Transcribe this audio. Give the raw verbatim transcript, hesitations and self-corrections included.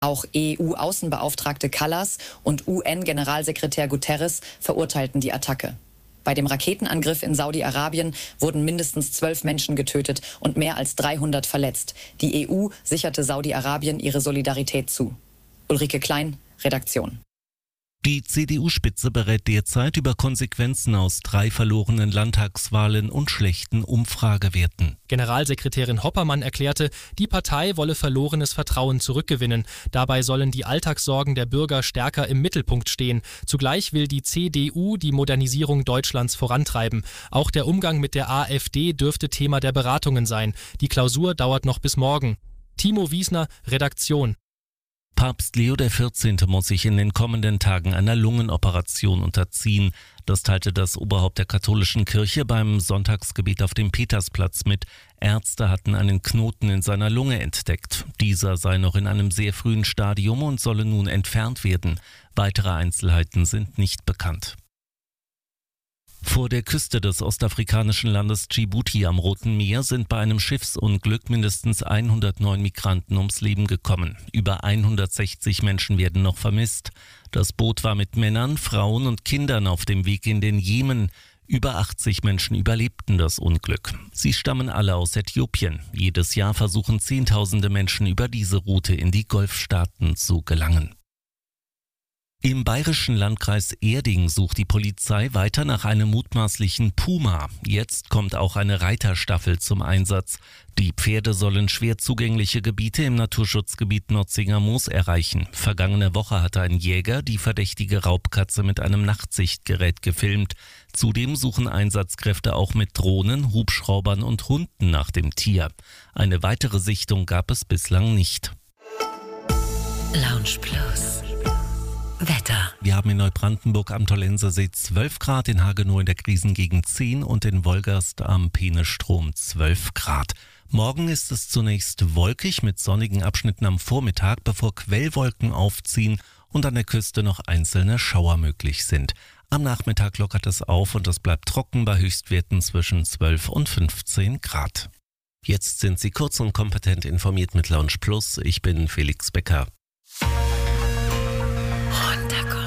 Auch E U-Außenbeauftragte Kallas und U N-Generalsekretär Guterres verurteilten die Attacke. Bei dem Raketenangriff in Saudi-Arabien wurden mindestens zwölf Menschen getötet und mehr als dreihundert verletzt. Die E U sicherte Saudi-Arabien ihre Solidarität zu. Ulrike Klein, Redaktion. Die C D U-Spitze berät derzeit über Konsequenzen aus drei verlorenen Landtagswahlen und schlechten Umfragewerten. Generalsekretärin Hoppermann erklärte, die Partei wolle verlorenes Vertrauen zurückgewinnen. Dabei sollen die Alltagssorgen der Bürger stärker im Mittelpunkt stehen. Zugleich will die C D U die Modernisierung Deutschlands vorantreiben. Auch der Umgang mit der AfD dürfte Thema der Beratungen sein. Die Klausur dauert noch bis morgen. Timo Wiesner, Redaktion. Papst Leo der vierzehnte muss sich in den kommenden Tagen einer Lungenoperation unterziehen. Das teilte das Oberhaupt der katholischen Kirche beim Sonntagsgebet auf dem Petersplatz mit. Ärzte hatten einen Knoten in seiner Lunge entdeckt. Dieser sei noch in einem sehr frühen Stadium und solle nun entfernt werden. Weitere Einzelheiten sind nicht bekannt. Vor der Küste des ostafrikanischen Landes Djibouti am Roten Meer sind bei einem Schiffsunglück mindestens hundertneun Migranten ums Leben gekommen. Über hundertsechzig Menschen werden noch vermisst. Das Boot war mit Männern, Frauen und Kindern auf dem Weg in den Jemen. Über achtzig Menschen überlebten das Unglück. Sie stammen alle aus Äthiopien. Jedes Jahr versuchen Zehntausende Menschen über diese Route in die Golfstaaten zu gelangen. Im bayerischen Landkreis Erding sucht die Polizei weiter nach einem mutmaßlichen Puma. Jetzt kommt auch eine Reiterstaffel zum Einsatz. Die Pferde sollen schwer zugängliche Gebiete im Naturschutzgebiet Notzinger Moos erreichen. Vergangene Woche hatte ein Jäger die verdächtige Raubkatze mit einem Nachtsichtgerät gefilmt. Zudem suchen Einsatzkräfte auch mit Drohnen, Hubschraubern und Hunden nach dem Tier. Eine weitere Sichtung gab es bislang nicht. Lounge Plus. Wetter. Wir haben in Neubrandenburg am Tollensersee zwölf Grad, in Hagenow in der Krisengegend zehn und in Wolgast am Peenestrom zwölf Grad. Morgen ist es zunächst wolkig mit sonnigen Abschnitten am Vormittag, bevor Quellwolken aufziehen und an der Küste noch einzelne Schauer möglich sind. Am Nachmittag lockert es auf und es bleibt trocken bei Höchstwerten zwischen zwölf und fünfzehn Grad. Jetzt sind Sie kurz und kompetent informiert mit Lounge Plus. Ich bin Felix Becker. Runterkommen.